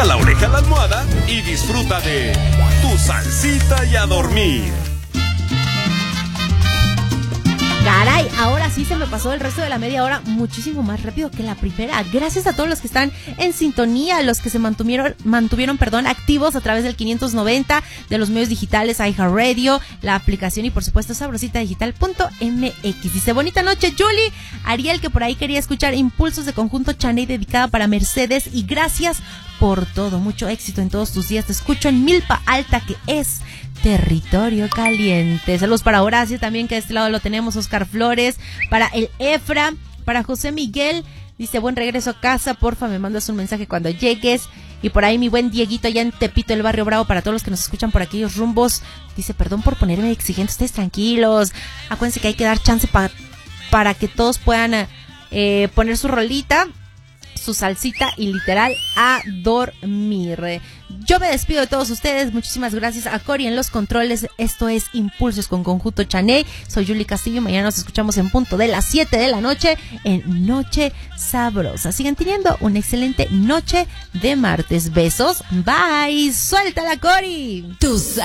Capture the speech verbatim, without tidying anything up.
Pega la oreja a la almohada y disfruta de Tu Salsita y a dormir. Caray, ahora sí se me pasó el resto de la media hora muchísimo más rápido que la primera. Gracias a todos los que están en sintonía, los que se mantuvieron, mantuvieron, perdón, activos a través del quinientos noventa de los medios digitales, iHeartRadio, la aplicación y por supuesto sabrosita digital punto m x. Dice, bonita noche, Julie. Ariel, que por ahí quería escuchar Impulsos de Conjunto Chaney dedicada para Mercedes, y gracias por todo, mucho éxito en todos tus días. Te escucho en Milpa Alta, que es territorio caliente. Saludos para Horacio también, que de este lado lo tenemos, Oscar Flores, para el Efra, para José Miguel, dice, buen regreso a casa, porfa me mandas un mensaje cuando llegues. Y por ahí mi buen Dieguito allá en Tepito, el Barrio Bravo, para todos los que nos escuchan por aquellos rumbos, dice, perdón por ponerme exigente, ustedes tranquilos, acuérdense que hay que dar chance pa- para que todos puedan eh, poner su rolita, su salsita y literal a dormir. Yo me despido de todos ustedes, muchísimas gracias a Cori en los controles. Esto es Impulsos con Conjunto Chaney. Soy Julie Castillo, mañana nos escuchamos en punto de las siete de la noche en Noche Sabrosa. Sigan teniendo una excelente noche de martes. Besos, bye, suéltala, Cori. Tus